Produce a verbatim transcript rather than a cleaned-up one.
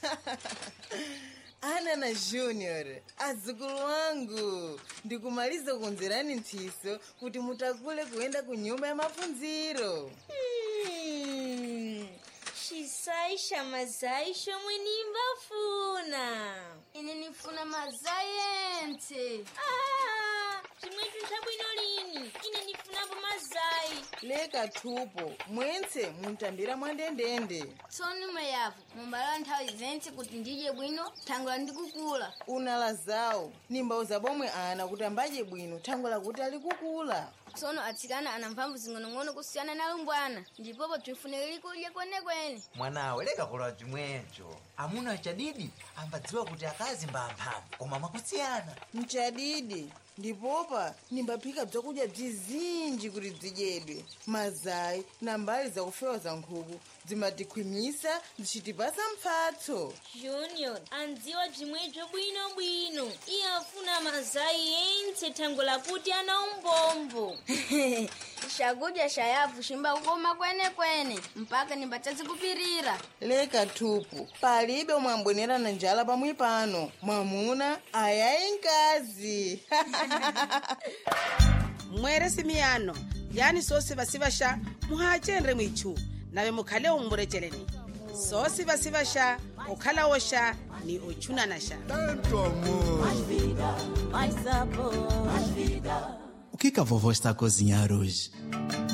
Ana na Junior, azukulu wangu, ndikumaliza kukonzerani nthiso kuti mutakule kuenda ku nyumba ya mafunziro. Hmm. Chisaisha mazaisho mwenimba funa. Ine nifuna mazayense. Ah, chimwetu nchabwino lini. Ine nifunapo mazai. Leka thupo, mwense muntambira mwandendende. Tsoni mayavu, mumbala nthawi zense kuti ndije bwino, thangula ndikukula. Unala zawo, nimbauza bomwe ana kuti ambaje bwino, thangula kuti ali kukula. Tsono atsikana ana mphamvu zing'onong'ono kusiyana na lumbwana, ndipopo tifunire kudya kwenekwene. Mwanawe leka kula chimwecho. Amuna chadidi ambadziwa kuti akazi mba mphamvu, koma makusiyana. Mchadidi, ndipopa nimbaphika bzakudya bzizinji kuti bzidyedwe. Mazai na mbali za kufewa za nkhuku zimatikhwimisa zichitipasa mphatso. Junior, anziwa chimwecho bwino bwino. Iye afuna mazai yense thangula kuti ana umbombo. Shakudya shayavu shimba ukoma kwenekwene, mpaka nimbatadzi kupirira. Leka thupu, palibe umwambonera na njala pamwe pano. Mwamuna ayayi nkazi. Mwere simiyano, yani sosi vasivasha, muhachenre mwichu, nawe mukhale umburejeleni. Sosi vasivasha, ukhala osha, ni uchuna nasha. Tanto amor. Mais vida, mais sabor, mais vida. O que que a vovó está a cozinhar hoje?